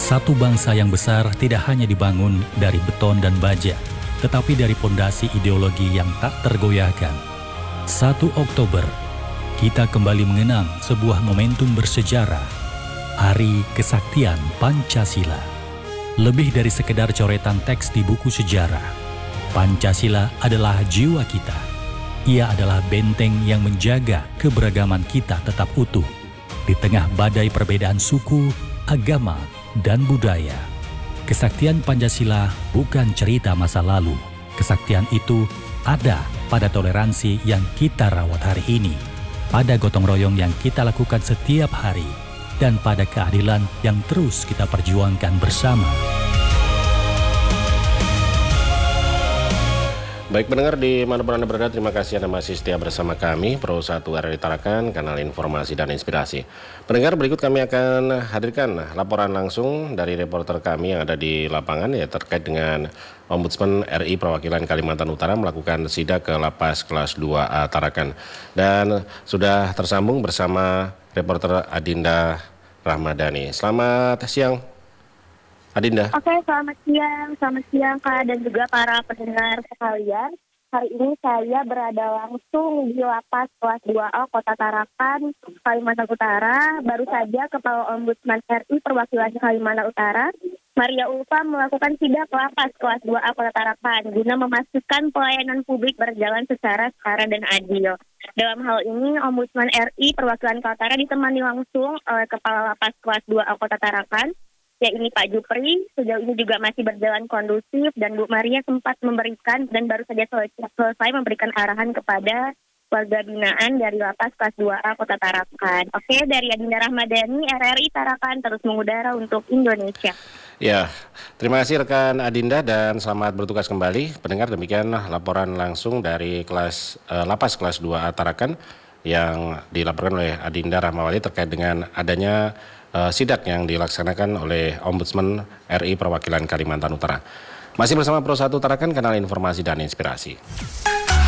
Satu bangsa yang besar tidak hanya dibangun dari beton dan baja, tetapi dari pondasi ideologi yang tak tergoyahkan. 1 Oktober, kita kembali mengenang sebuah momentum bersejarah, Hari Kesaktian Pancasila. Lebih dari sekedar coretan teks di buku sejarah, Pancasila adalah jiwa kita. Ia adalah benteng yang menjaga keberagaman kita tetap utuh di tengah badai perbedaan suku, agama, dan budaya. Kesaktian Pancasila bukan cerita masa lalu. Kesaktian itu ada pada toleransi yang kita rawat hari ini, pada gotong royong yang kita lakukan setiap hari, dan pada keadilan yang terus kita perjuangkan bersama. Baik pendengar dimanapun Anda berada, terima kasih Anda masih setia bersama kami, Pro 1 RRI Tarakan, kanal informasi dan inspirasi. Pendengar, berikut kami akan hadirkan laporan langsung dari reporter kami yang ada di lapangan ya terkait dengan Ombudsman RI Perwakilan Kalimantan Utara melakukan sidak ke Lapas Kelas 2A Tarakan. Dan sudah tersambung bersama reporter Adinda Rahmadani. Selamat siang, Adinda. Oke, selamat siang Kak dan juga para pendengar sekalian. Hari ini saya berada langsung di Lapas Kelas 2A Kota Tarakan, Kalimantan Utara. Baru saja Kepala Ombudsman RI Perwakilan Kalimantan Utara, Maria Ulfa, melakukan sidak ke Lapas Kelas 2A Kota Tarakan guna memastikan pelayanan publik berjalan secara setara dan adil. Dalam hal ini, Ombudsman RI Perwakilan Kaltara ditemani langsung oleh Kepala Lapas Kelas 2A Kota Tarakan, yakni Pak Jupri. Sejauh ini juga masih berjalan kondusif dan Bu Maria sempat memberikan dan baru saja selesai memberikan arahan kepada warga binaan dari Lapas Kelas 2A Kota Tarakan. Oke, dari Adinda Rahmadani, RRI Tarakan terus mengudara untuk Indonesia. Ya, terima kasih rekan Adinda dan selamat bertugas kembali. Pendengar, demikian laporan langsung dari Lapas Kelas 2A Tarakan yang dilaporkan oleh Adinda Rahmawati terkait dengan adanya sidak yang dilaksanakan oleh Ombudsman RI Perwakilan Kalimantan Utara. Masih bersama Pro 1 Tarakan, kanal informasi dan inspirasi.